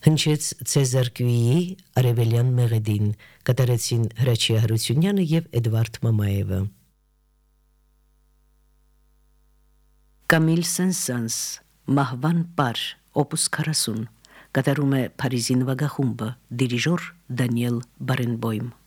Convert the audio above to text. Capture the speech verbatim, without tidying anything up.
Հնչեց Ցեզար Կյուիի Արևելյան մեղեդին, կատարեցին Հրաչյա Հարությունյանը եւ Էդվարդ Մամաևը։ Կամիլ Սեն-Սանս Մահվան պար օպուս քառասուն կատարում է Փարիզի նվագախումբը, դիրիժոր Դանիել Բարենբոյմ։